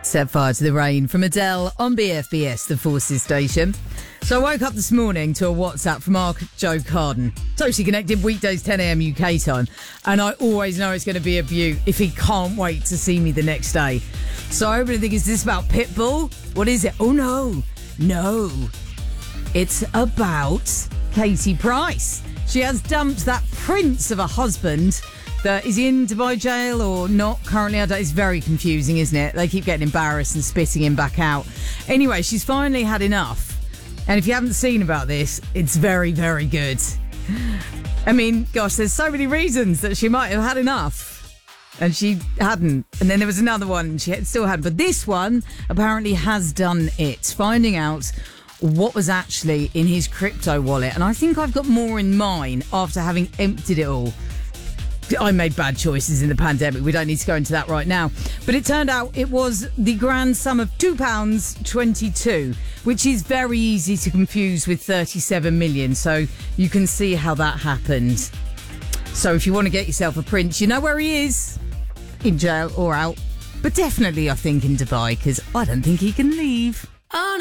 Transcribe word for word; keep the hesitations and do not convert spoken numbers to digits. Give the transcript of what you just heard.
Set fire to the rain from Adele on B F B S, the Forces station. So I woke up this morning to a WhatsApp from our Joe Carden. Totally connected, weekdays ten a.m. U K time. And I always know it's going to be a beaut if he can't wait to see me the next day. So I opened and think, is this about Pitbull? What is it? Oh no, no. It's about Katie Price. She has dumped that prince of a husband. That is he in Dubai jail or not currently? I don't, it's very confusing, isn't it? They keep getting embarrassed and spitting him back out. Anyway, she's finally had enough. And if you haven't seen about this, it's very, very good. I mean, gosh, there's so many reasons that she might have had enough. And she hadn't. And then there was another one she still had. But this one apparently has done it. Finding out what was actually in his crypto wallet. And I think I've got more in mine after having emptied it all. I made bad choices in the pandemic. We don't need to go into that right now. But it turned out it was the grand sum of two pounds twenty-two, which is very easy to confuse with thirty-seven million. So you can see how that happened. So if you want to get yourself a prince, you know where he is. In jail or out. But definitely, I think, in Dubai, because I don't think he can leave.